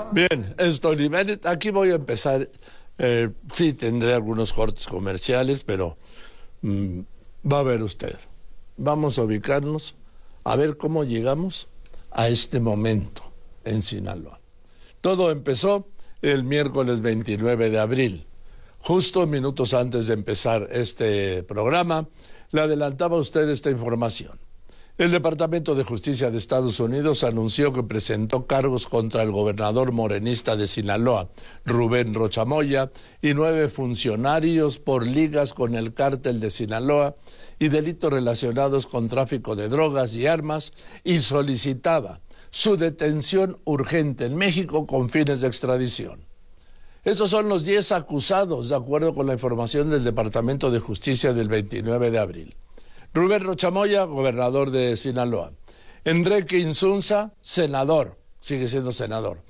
Bien, es Tony Bennett. Aquí voy a empezar. Sí, tendré algunos cortes comerciales, pero va a ver usted. Vamos a ubicarnos, a ver cómo llegamos a este momento en Sinaloa. Todo empezó el miércoles 29 de abril. Justo minutos antes de empezar este programa, le adelantaba a usted esta información. El Departamento de Justicia de Estados Unidos anunció que presentó cargos contra el gobernador morenista de Sinaloa, Rubén Rocha Moya, y 9 funcionarios por ligas con el cártel de Sinaloa y delitos relacionados con tráfico de drogas y armas, y solicitaba su detención urgente en México con fines de extradición. Estos son los 10 acusados, de acuerdo con la información del Departamento de Justicia del 29 de abril. Rubén Rocha Moya, gobernador de Sinaloa. Enrique Insunza, senador, sigue siendo senador,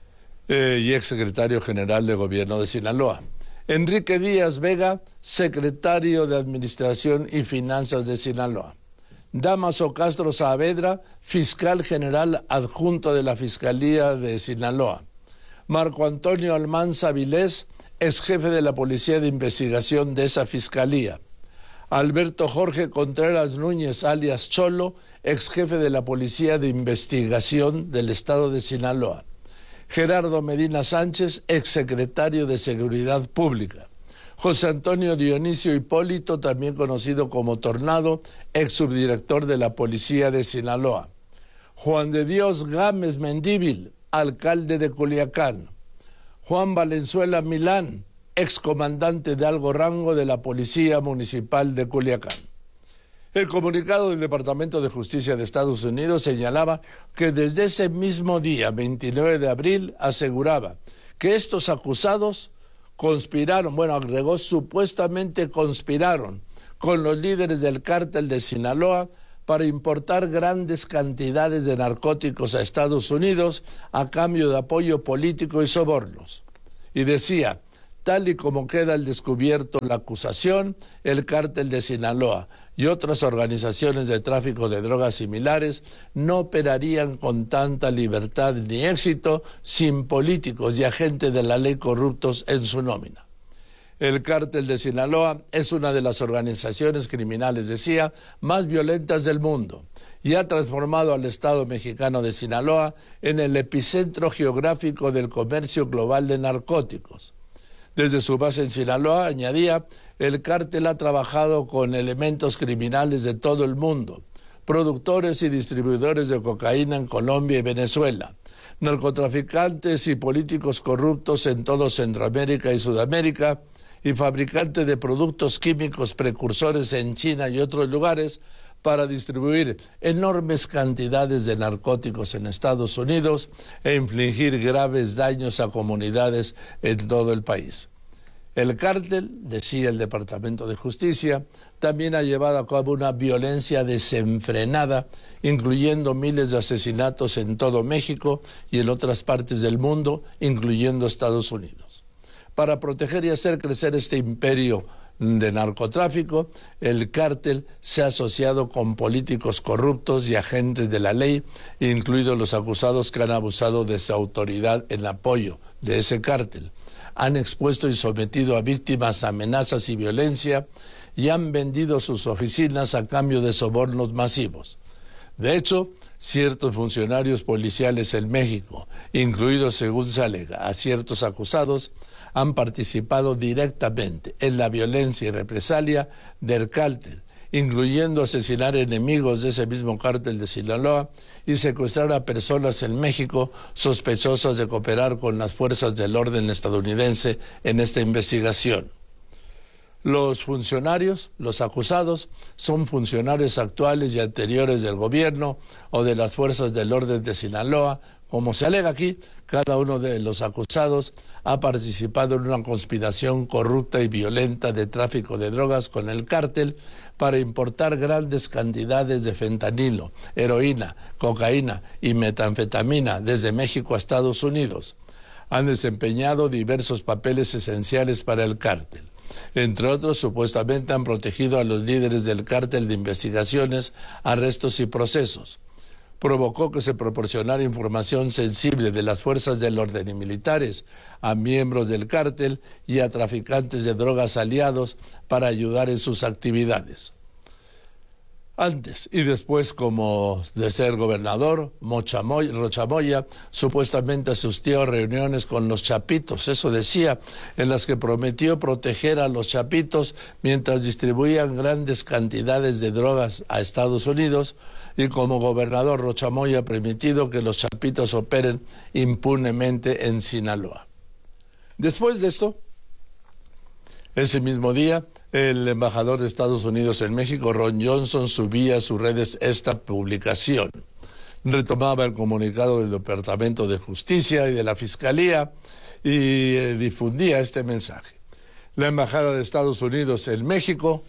y exsecretario general de gobierno de Sinaloa. Enrique Díaz Vega, secretario de Administración y Finanzas de Sinaloa. Damaso Castro Saavedra, fiscal general adjunto de la Fiscalía de Sinaloa. Marco Antonio Almanza Vilés, ex jefe de la Policía de Investigación de esa Fiscalía. Alberto Jorge Contreras Núñez, alias Cholo, ex jefe de la Policía de Investigación del Estado de Sinaloa. Gerardo Medina Sánchez, ex secretario de Seguridad Pública. José Antonio Dionisio Hipólito, también conocido como Tornado, ex subdirector de la Policía de Sinaloa. Juan de Dios Gámez Mendíbil, alcalde de Culiacán. Juan Valenzuela Milán, excomandante de alto rango de la Policía Municipal de Culiacán. El comunicado del Departamento de Justicia de Estados Unidos señalaba que desde ese mismo día, 29 de abril, aseguraba que estos acusados conspiraron, agregó supuestamente conspiraron con los líderes del cártel de Sinaloa para importar grandes cantidades de narcóticos a Estados Unidos a cambio de apoyo político y sobornos. Y decía: tal y como queda al descubierto la acusación, el cártel de Sinaloa y otras organizaciones de tráfico de drogas similares no operarían con tanta libertad ni éxito sin políticos y agentes de la ley corruptos en su nómina. El cártel de Sinaloa es una de las organizaciones criminales, decía, más violentas del mundo y ha transformado al Estado mexicano de Sinaloa en el epicentro geográfico del comercio global de narcóticos. Desde su base en Sinaloa, añadía, el cártel ha trabajado con elementos criminales de todo el mundo, productores y distribuidores de cocaína en Colombia y Venezuela, narcotraficantes y políticos corruptos en todo Centroamérica y Sudamérica, y fabricantes de productos químicos precursores en China y otros lugares para distribuir enormes cantidades de narcóticos en Estados Unidos e infligir graves daños a comunidades en todo el país. El cártel, decía el Departamento de Justicia, también ha llevado a cabo una violencia desenfrenada, incluyendo miles de asesinatos en todo México y en otras partes del mundo, incluyendo Estados Unidos. Para proteger y hacer crecer este imperio de narcotráfico, el cártel se ha asociado con políticos corruptos y agentes de la ley, incluidos los acusados que han abusado de su autoridad en apoyo de ese cártel. Han expuesto y sometido a víctimas a amenazas y violencia y han vendido sus oficinas a cambio de sobornos masivos. De hecho, ciertos funcionarios policiales en México, incluidos, según se alega, a ciertos acusados, han participado directamente en la violencia y represalia del cártel, incluyendo asesinar enemigos de ese mismo cártel de Sinaloa y secuestrar a personas en México sospechosas de cooperar con las fuerzas del orden estadounidense en esta investigación. Los funcionarios, los acusados, son funcionarios actuales y anteriores del gobierno o de las fuerzas del orden de Sinaloa. Como se alega aquí, cada uno de los acusados ha participado en una conspiración corrupta y violenta de tráfico de drogas con el cártel para importar grandes cantidades de fentanilo, heroína, cocaína y metanfetamina desde México a Estados Unidos. Han desempeñado diversos papeles esenciales para el cártel. Entre otros, supuestamente han protegido a los líderes del cártel de investigaciones, arrestos y procesos. provocó que se proporcionara información sensible de las fuerzas del orden y militares a miembros del cártel y a traficantes de drogas aliados para ayudar en sus actividades. Antes y después, como de ser gobernador, Rocha Moya supuestamente asistió a reuniones con los chapitos, eso decía, en las que prometió proteger a los chapitos mientras distribuían grandes cantidades de drogas a Estados Unidos, y como gobernador Rocha Moya ha permitido que los chapitos operen impunemente en Sinaloa. Después de esto, ese mismo día, el embajador de Estados Unidos en México, Ron Johnson, subía a sus redes esta publicación. Retomaba el comunicado del Departamento de Justicia y de la Fiscalía y difundía este mensaje. La Embajada de Estados Unidos en México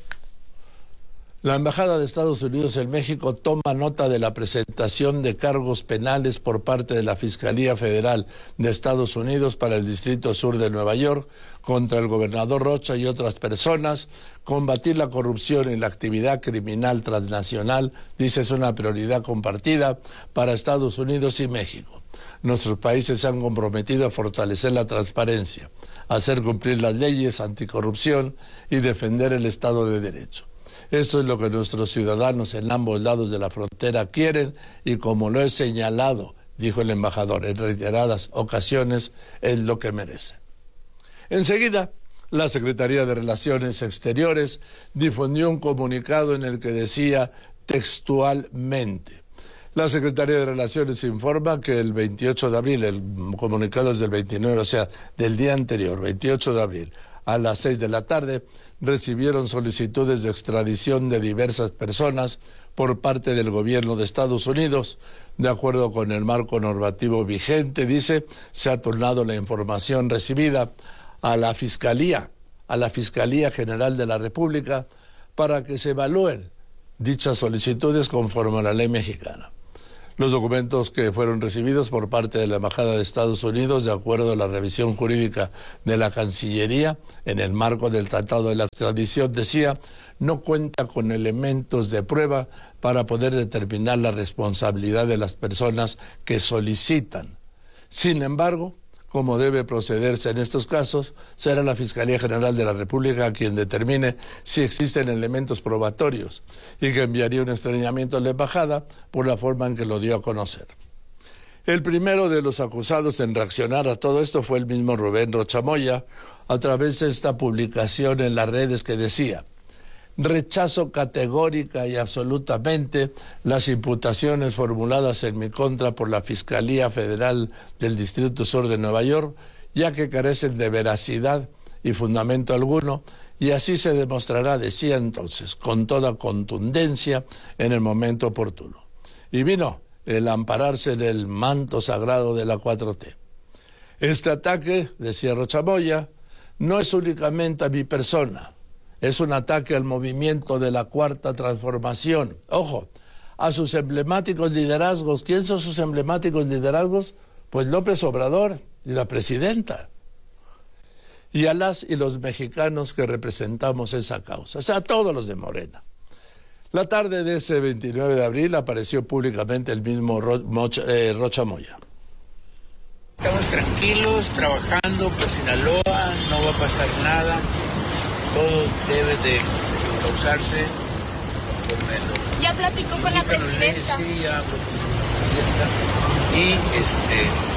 toma nota de la presentación de cargos penales por parte de la Fiscalía Federal de Estados Unidos para el Distrito Sur de Nueva York contra el gobernador Rocha y otras personas. Combatir la corrupción y la actividad criminal transnacional, dice, es una prioridad compartida para Estados Unidos y México. Nuestros países se han comprometido a fortalecer la transparencia, a hacer cumplir las leyes anticorrupción y defender el Estado de Derecho. Eso es lo que nuestros ciudadanos en ambos lados de la frontera quieren y, como lo he señalado, dijo el embajador en reiteradas ocasiones, es lo que merece. Enseguida, la Secretaría de Relaciones Exteriores difundió un comunicado en el que decía textualmente: la Secretaría de Relaciones informa que el 28 de abril, el comunicado es del 29, o sea, del día anterior, 28 de abril, a las 6 de la tarde, recibieron solicitudes de extradición de diversas personas por parte del gobierno de Estados Unidos. De acuerdo con el marco normativo vigente, dice, se ha turnado la información recibida a la Fiscalía General de la República para que se evalúen dichas solicitudes conforme a la ley mexicana. Los documentos que fueron recibidos por parte de la Embajada de Estados Unidos, de acuerdo a la revisión jurídica de la Cancillería, en el marco del Tratado de la Extradición, decía, no cuenta con elementos de prueba para poder determinar la responsabilidad de las personas que solicitan. Sin embargo, como debe procederse en estos casos, será la Fiscalía General de la República quien determine si existen elementos probatorios y que enviaría un extrañamiento a la embajada por la forma en que lo dio a conocer. El primero de los acusados en reaccionar a todo esto fue el mismo Rubén Rocha Moya, a través de esta publicación en las redes que decía: rechazo categórica y absolutamente las imputaciones formuladas en mi contra por la Fiscalía Federal del Distrito Sur de Nueva York, ya que carecen de veracidad y fundamento alguno, y así se demostrará, decía entonces, con toda contundencia en el momento oportuno. Y vino el ampararse del manto sagrado de la 4T. Este ataque, decía Rocha Moya, no es únicamente a mi persona, es un ataque al movimiento de la Cuarta Transformación. Ojo, a sus emblemáticos liderazgos. ¿Quién son sus emblemáticos liderazgos? Pues López Obrador y la presidenta. Y a las y los mexicanos que representamos esa causa. O sea, a todos los de Morena. La tarde de ese 29 de abril apareció públicamente el mismo Rocha Moya. Estamos tranquilos, trabajando por Sinaloa, no va a pasar nada. Todo debe de causarse conforme lo... ¿Ya platicó con la presidenta? Sí, ya habló con la presidenta.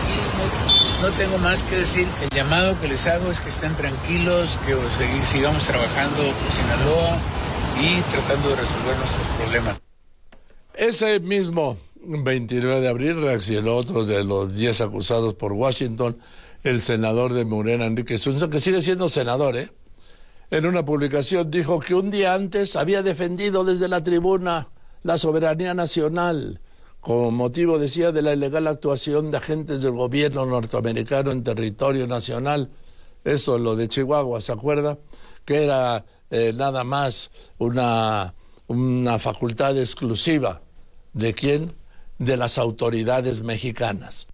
Y no tengo más que decir. El llamado que les hago es que estén tranquilos, que sigamos trabajando por Sinaloa y tratando de resolver nuestros problemas. Ese mismo 29 de abril reaccionó otro de los 10 acusados por Washington, el senador de Morena, Enrique Zunzo, que sigue siendo senador, En una publicación dijo que un día antes había defendido desde la tribuna la soberanía nacional, como motivo, decía, de la ilegal actuación de agentes del gobierno norteamericano en territorio nacional. Eso, lo de Chihuahua, ¿se acuerda? Que era nada más una facultad exclusiva. ¿De quién? De las autoridades mexicanas.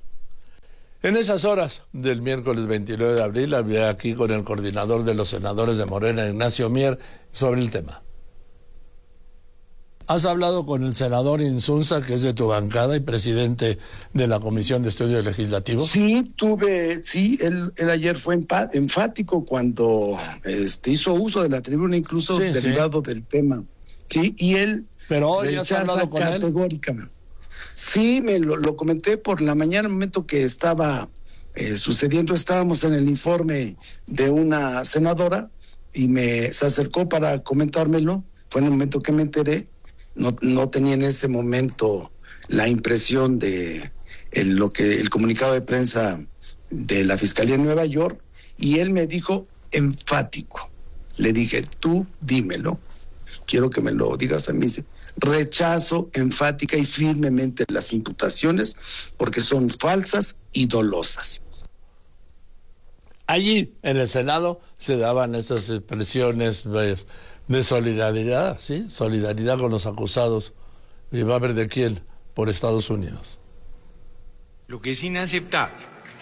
En esas horas del miércoles 29 de abril hablé aquí con el coordinador de los senadores de Morena, Ignacio Mier, sobre el tema. ¿Has hablado con el senador Insunza, que es de tu bancada y presidente de la Comisión de Estudios Legislativos? Sí, él ayer fue enfático cuando hizo uso de la tribuna, incluso derivado del tema. Sí, y él... Pero hoy has hablado con categóricamente. Sí, me lo comenté por la mañana, en el momento que estaba sucediendo, estábamos en el informe de una senadora y se acercó para comentármelo. Fue en el momento que me enteré. No tenía en ese momento la impresión de el comunicado de prensa de la Fiscalía en Nueva York, y él me dijo enfático. Le dije, tú dímelo, quiero que me lo digas a mí. Rechazo enfática y firmemente las imputaciones porque son falsas y dolosas. Allí en el Senado se daban esas expresiones de solidaridad, ¿sí? Solidaridad con los acusados. ¿Y va a haber de quién? Por Estados Unidos. Lo que es inaceptable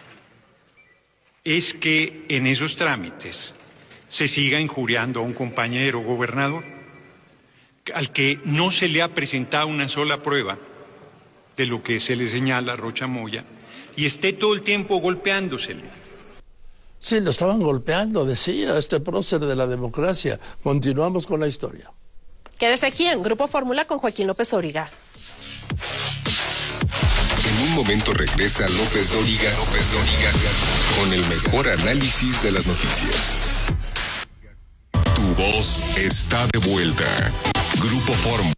es que en esos trámites se siga injuriando a un compañero gobernador al que no se le ha presentado una sola prueba de lo que se le señala a Rocha Moya y esté todo el tiempo golpeándosele. Sí, lo estaban golpeando, decía este prócer de la democracia. Continuamos con la historia. Quédese aquí en Grupo Fórmula con Joaquín López Dóriga. En un momento regresa López Dóriga con el mejor análisis de las noticias. Tu voz está de vuelta. Grupo Fórmula.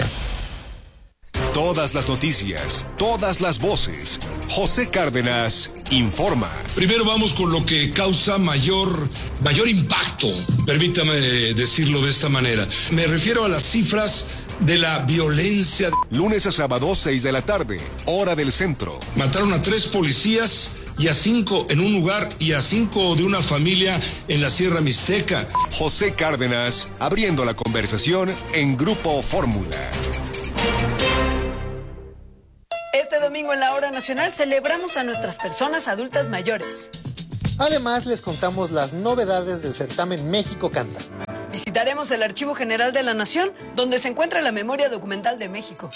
Todas las noticias, todas las voces. José Cárdenas informa. Primero vamos con lo que causa mayor impacto, permítame decirlo de esta manera. Me refiero a las cifras de la violencia. Lunes a sábado, 6 de la tarde, hora del centro. Mataron a 3 policías y a 5 en un lugar y a 5 de una familia en la Sierra Mixteca. José Cárdenas, abriendo la conversación en Grupo Fórmula. Este domingo en la Hora Nacional celebramos a nuestras personas adultas mayores. Además, les contamos las novedades del certamen México Canta. Visitaremos el Archivo General de la Nación, donde se encuentra la memoria documental de México.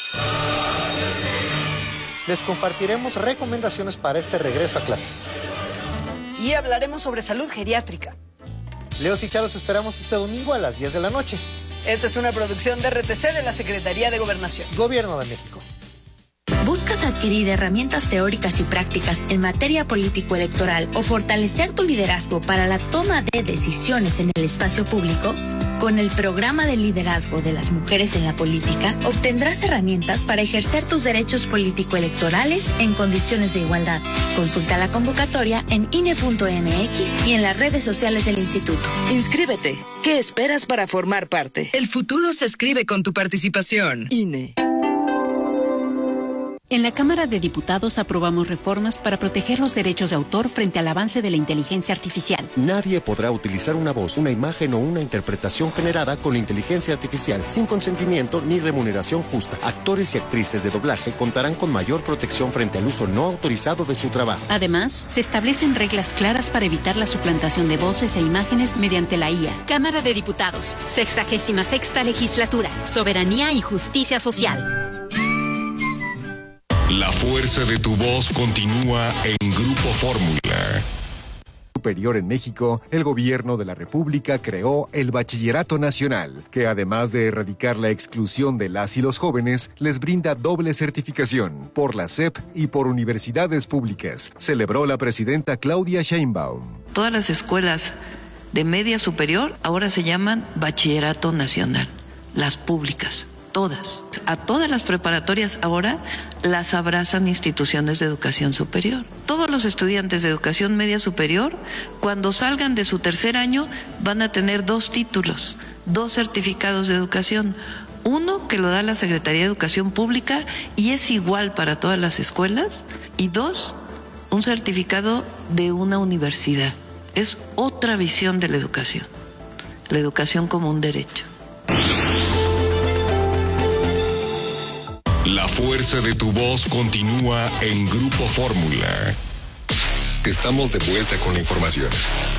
Les compartiremos recomendaciones para este regreso a clases. Y hablaremos sobre salud geriátrica. Leos y Charos esperamos este domingo a las 10 de la noche. Esta es una producción de RTC de la Secretaría de Gobernación. Gobierno de México. ¿Buscas adquirir herramientas teóricas y prácticas en materia político-electoral o fortalecer tu liderazgo para la toma de decisiones en el espacio público? Con el programa de liderazgo de las mujeres en la política, obtendrás herramientas para ejercer tus derechos político-electorales en condiciones de igualdad. Consulta la convocatoria en INE.mx y en las redes sociales del instituto. Inscríbete. ¿Qué esperas para formar parte? El futuro se escribe con tu participación. INE. En la Cámara de Diputados aprobamos reformas para proteger los derechos de autor frente al avance de la inteligencia artificial. Nadie podrá utilizar una voz, una imagen o una interpretación generada con inteligencia artificial sin consentimiento ni remuneración justa. Actores y actrices de doblaje contarán con mayor protección frente al uso no autorizado de su trabajo. Además, se establecen reglas claras para evitar la suplantación de voces e imágenes mediante la IA. Cámara de Diputados, 66ª Legislatura, Soberanía y Justicia Social. La fuerza de tu voz continúa en Grupo Fórmula. Superior en México, el gobierno de la República creó el Bachillerato Nacional, que además de erradicar la exclusión de las y los jóvenes, les brinda doble certificación por la SEP y por universidades públicas, celebró la presidenta Claudia Sheinbaum. Todas las escuelas de media superior ahora se llaman Bachillerato Nacional, las públicas. Todas. A todas las preparatorias ahora las abrazan instituciones de educación superior. Todos los estudiantes de educación media superior, cuando salgan de su tercer año, van a tener 2 títulos, 2 certificados de educación. Uno que lo da la Secretaría de Educación Pública y es igual para todas las escuelas. Y 2, un certificado de una universidad. Es otra visión de la educación como un derecho. La fuerza de tu voz continúa en Grupo Fórmula. Estamos de vuelta con la información.